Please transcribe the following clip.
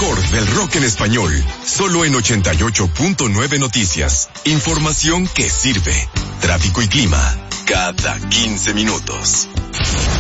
mejor del rock en español, solo en 88.9 Noticias. Información que sirve. Tráfico y clima, cada 15 minutos.